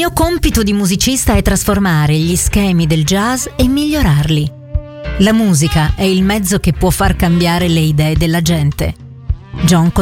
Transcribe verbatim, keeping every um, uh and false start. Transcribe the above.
mio compito di musicista è trasformare gli schemi del jazz e migliorarli. La musica è il mezzo che può far cambiare le idee della gente. John